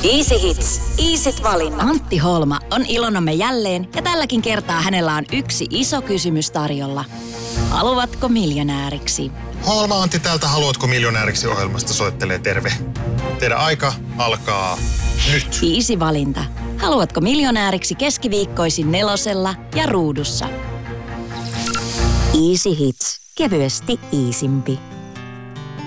Easy Hits. Easyt valinnat. Antti Holma on ilonamme jälleen ja tälläkin kertaa hänellä on yksi iso kysymys tarjolla. Haluatko miljonääriksi? Holma Antti täältä Haluatko miljonääriksi -ohjelmasta soittelee terve. Teidän aika alkaa nyt. Easy valinta. Haluatko miljonääriksi keskiviikkoisin 4 ja Ruudussa. Easy Hits. Kevyesti iisimpi.